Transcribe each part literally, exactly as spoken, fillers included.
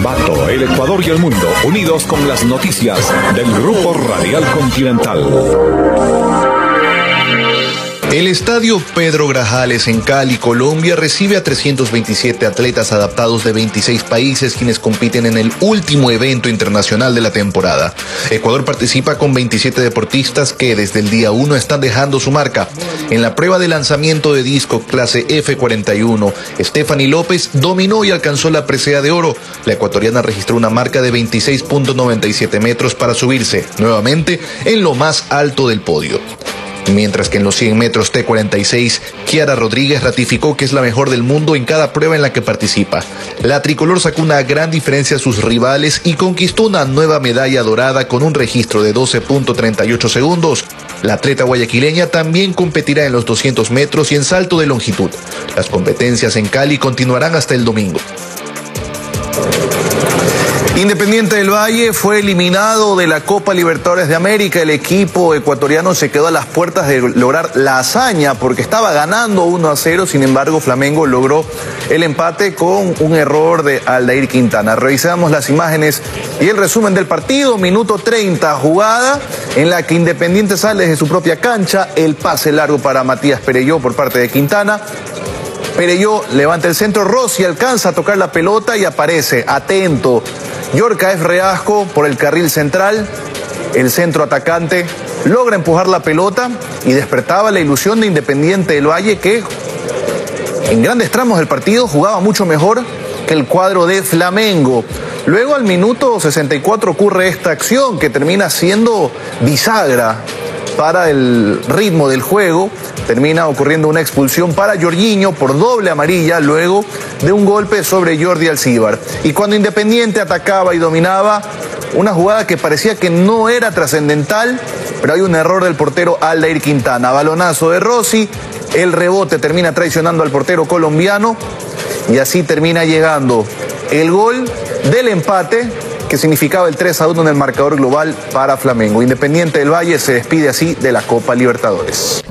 Ambato, el Ecuador y el mundo, unidos con las noticias del Grupo Radial Continental. El estadio Pedro Grajales en Cali, Colombia, recibe a trescientos veintisiete atletas adaptados de veintiséis países quienes compiten en el último evento internacional de la temporada. Ecuador participa con veintisiete deportistas que desde el día uno están dejando su marca. En la prueba de lanzamiento de disco clase F cuarenta y uno, Stephanie López dominó y alcanzó la presea de oro. La ecuatoriana registró una marca de veintiséis punto noventa y siete metros para subirse nuevamente en lo más alto del podio. Mientras que en los cien metros T cuarenta y seis, Kiara Rodríguez ratificó que es la mejor del mundo en cada prueba en la que participa. La tricolor sacó una gran diferencia a sus rivales y conquistó una nueva medalla dorada con un registro de doce punto treinta y ocho segundos. La atleta guayaquileña también competirá en los doscientos metros y en salto de longitud. Las competencias en Cali continuarán hasta el domingo. Independiente del Valle fue eliminado de la Copa Libertadores de América. El equipo ecuatoriano se quedó a las puertas de lograr la hazaña porque estaba ganando uno a cero. Sin embargo, Flamengo logró el empate con un error de Aldair Quintana. Revisamos las imágenes y el resumen del partido. Minuto treinta, jugada en la que Independiente sale de su propia cancha. El pase largo para Matías Perelló por parte de Quintana. Perelló levanta el centro, Rossi alcanza a tocar la pelota y aparece atento Yorka F. Reasco por el carril central. El centro atacante logra empujar la pelota y despertaba la ilusión de Independiente del Valle, que en grandes tramos del partido jugaba mucho mejor que el cuadro de Flamengo. Luego al minuto sesenta y cuatro ocurre esta acción que termina siendo bisagra para el ritmo del juego. Termina ocurriendo una expulsión para Jorginho por doble amarilla luego de un golpe sobre Jordi Alcíbar. Y cuando Independiente atacaba y dominaba, una jugada que parecía que no era trascendental, pero hay un error del portero Aldair Quintana. Balonazo de Rossi, el rebote termina traicionando al portero colombiano y así termina llegando el gol del empate, que significaba el tres a uno en el marcador global para Flamengo. Independiente del Valle se despide así de la Copa Libertadores.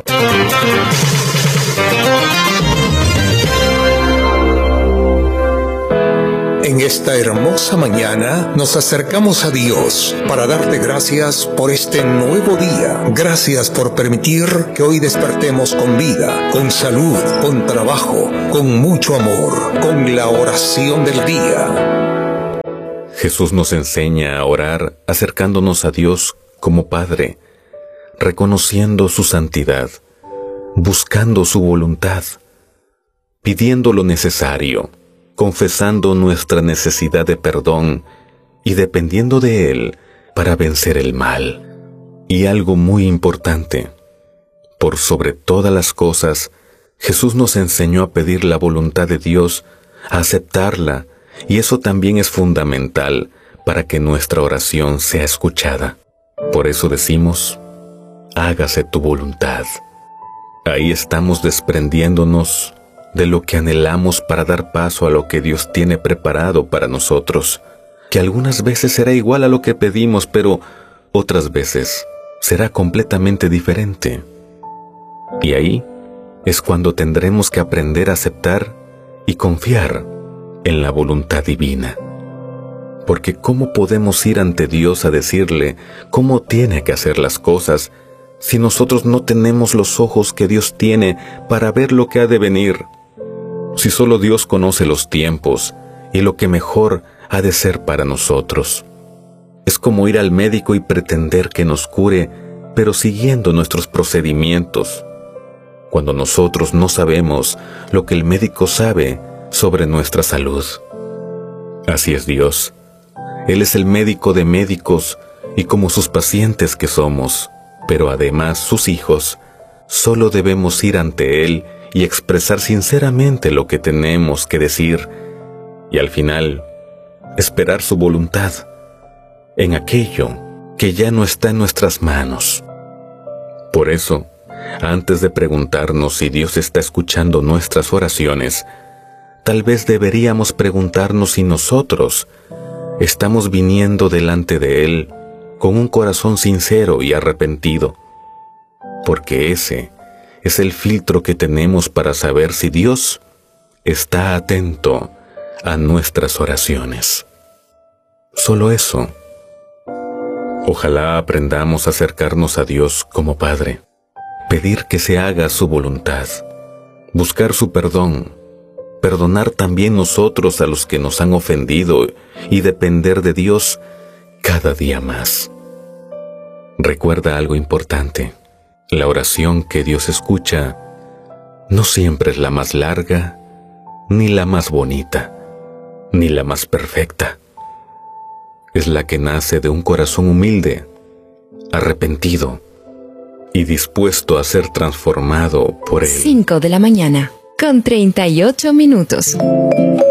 En esta hermosa mañana nos acercamos a Dios para darte gracias por este nuevo día. Gracias por permitir que hoy despertemos con vida, con salud, con trabajo, con mucho amor, con la oración del día. Jesús nos enseña a orar acercándonos a Dios como Padre, reconociendo su santidad, buscando su voluntad, pidiendo lo necesario, confesando nuestra necesidad de perdón y dependiendo de Él para vencer el mal. Y algo muy importante, por sobre todas las cosas, Jesús nos enseñó a pedir la voluntad de Dios, a aceptarla, y eso también es fundamental para que nuestra oración sea escuchada. Por eso decimos, hágase tu voluntad. Ahí estamos desprendiéndonos de lo que anhelamos para dar paso a lo que Dios tiene preparado para nosotros, que algunas veces será igual a lo que pedimos, pero otras veces será completamente diferente. Y ahí es cuando tendremos que aprender a aceptar y confiar en la voluntad divina. Porque ¿cómo podemos ir ante Dios a decirle cómo tiene que hacer las cosas si nosotros no tenemos los ojos que Dios tiene para ver lo que ha de venir? Si solo Dios conoce los tiempos y lo que mejor ha de ser para nosotros. Es como ir al médico y pretender que nos cure, pero siguiendo nuestros procedimientos, cuando nosotros no sabemos lo que el médico sabe sobre nuestra salud. Así es Dios. Él es el médico de médicos y como sus pacientes que somos, pero además sus hijos, solo debemos ir ante Él y expresar sinceramente lo que tenemos que decir y al final esperar su voluntad en aquello que ya no está en nuestras manos. Por eso, antes de preguntarnos si Dios está escuchando nuestras oraciones, tal vez deberíamos preguntarnos si nosotros estamos viniendo delante de Él con un corazón sincero y arrepentido, porque ese es el filtro que tenemos para saber si Dios está atento a nuestras oraciones. Solo eso. Ojalá aprendamos a acercarnos a Dios como Padre, pedir que se haga su voluntad, buscar su perdón, perdonar también nosotros a los que nos han ofendido y depender de Dios cada día más. Recuerda algo importante: la oración que Dios escucha no siempre es la más larga, ni la más bonita, ni la más perfecta. Es la que nace de un corazón humilde, arrepentido y dispuesto a ser transformado por Él. cinco de la mañana, con treinta y ocho minutos.